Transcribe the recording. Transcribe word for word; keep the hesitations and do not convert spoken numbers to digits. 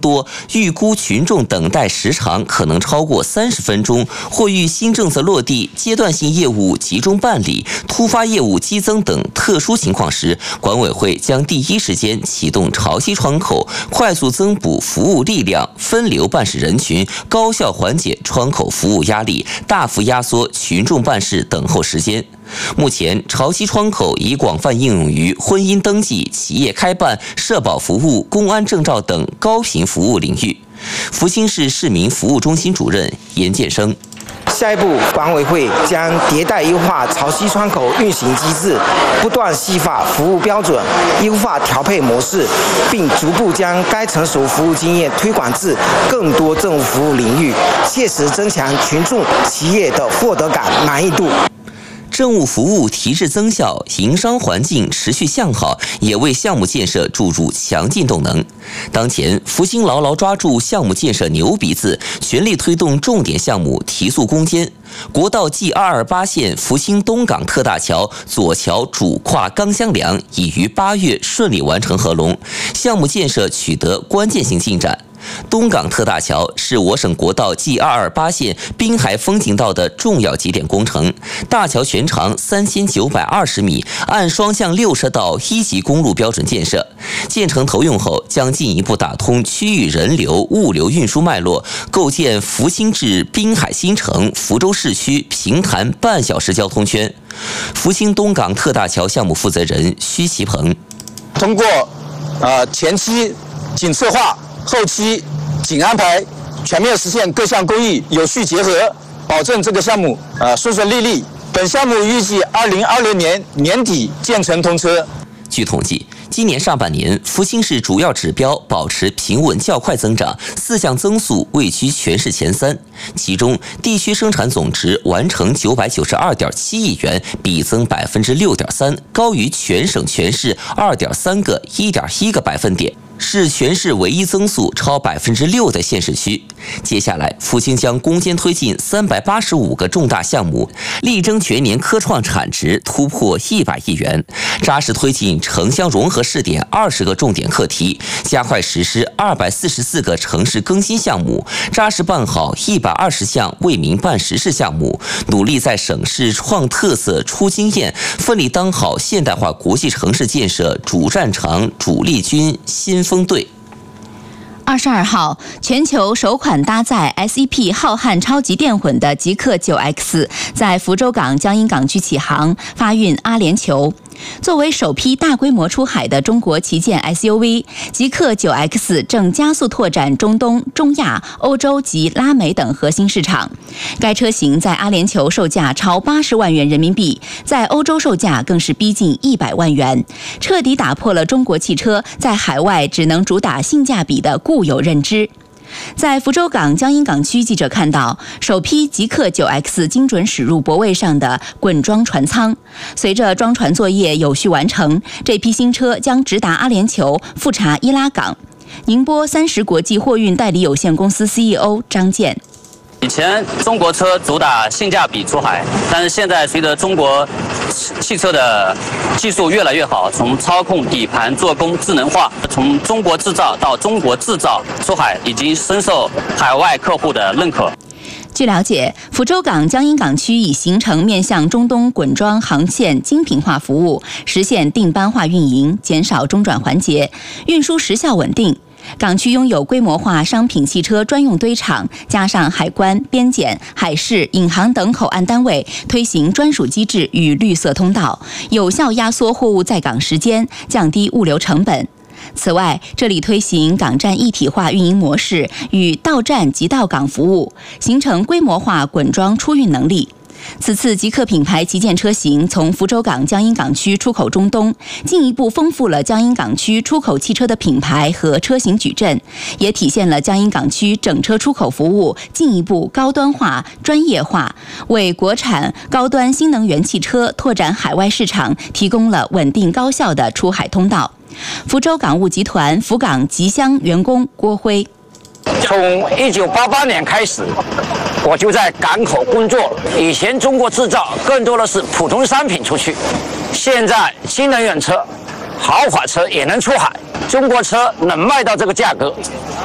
多，预估群众等待时长可能超过三十分钟，或遇新政策落地、阶段性业务集中办理、突发业务激增等特殊情况时，管委会将第一时间启动潮汐窗口，快速增补服务力量，分流办事人群，高效缓解窗口服务压力，大幅压缩群众办事等候时间。目前，潮汐窗口已广泛应用于婚姻登记、企业开办、社保服务、公安证照等高频服务领域。福清市市民服务中心主任严建生。 下一步，管委会将迭代优化潮汐窗口运行机制，不断细化服务标准，优化调配模式，并逐步将该成熟服务经验推广至更多政府服务领域，切实增强群众、企业的获得感、满意度。 政务服务提质增效，营商环境持续向好，也为项目建设注入强劲动能。当前，福清牢牢抓住项目建设牛鼻子，全力推动重点项目提速攻坚。国道 G 二二八线福清东港特大桥左桥主跨钢箱梁已于八月顺利完成合龙，项目建设取得关键性进展。东港特大桥是我省国道 G 二二八线滨海风景道的重要节点工程，大桥全长三千九百二十米，按双向六车道一级公路标准建设。建成投用后，将进一步打通区域人流、物流运输脉络，构建福清至滨海新城、福州市区平潭半小时交通圈。福清东港特大桥项目负责人徐其鹏， 通过呃前期紧策划，后期紧安排，全面实现各项工艺有序结合，保证这个项目呃顺顺利利。本项目预计二零二零年年底建成通车。 据统计，今年上半年，福清市主要指标保持平稳较快增长，四项增速位居全市前三。其中，地区生产总值完成九百九十二点七亿元，比增百分之六点三，高于全省全市二点三个、一点一个百分点。是全市唯一增速超百分之六的县市区。接下来，福清将攻坚推进三百八十五个重大项目，力争全年科创产值突破一百亿元，扎实推进城乡融合试点二十个重点课题，加快实施二百四十四个城市更新项目，扎实办好一百二十项为民办实事项目，努力在省市创特色、出经验，奋力当好现代化国际城市建设主战场、主力军、新风队。 二十二号，全球首款搭载 S E P 浩瀚超级电混的极氪 九 X 在福州港江阴港区起航，发运阿联酋。作为首批大规模出海的中国旗舰 S U V， 极氪 九 X 正加速拓展中东、中亚、欧洲及拉美等核心市场。该车型在阿联酋售价超八十万元人民币，在欧洲售价更是逼近一百万元，彻底打破了中国汽车在海外只能主打性价比的固有认知。在福州港江阴港区，记者看到首批极氪 九 X 精准驶入泊位上的滚装船舱。随着装船作业有序完成，这批新车将直达阿联酋富察伊拉港。宁波三十国际货运代理有限公司 C E O 张健。 以前中国车主打性价比出海，但是现在随着中国汽车的技术越来越好，从操控、底盘、做工智能化，从中国制造到中国制造出海，已经深受海外客户的认可。 据了解，福州港江阴港区已形成面向中东滚装航线精品化服务，实现定班化运营，减少中转环节，运输时效稳定。港区拥有规模化商品汽车专用堆场，加上海关、边检、海事、银行等口岸单位推行专属机制与绿色通道，有效压缩货物在港时间，降低物流成本。此外，这里推行港站一体化运营模式与到站即到港服务，形成规模化滚装出运能力。此次极氪品牌旗舰车型从福州港江阴港区出口中东，进一步丰富了江阴港区出口汽车的品牌和车型矩阵，也体现了江阴港区整车出口服务进一步高端化、专业化，为国产高端新能源汽车拓展海外市场提供了稳定高效的出海通道。福州港务集团福港集箱员工郭辉。 从一九八八年开始，我就在港口工作。以前中国制造更多的是普通商品出去，现在新能源车、豪华车也能出海。中国车能卖到这个价格，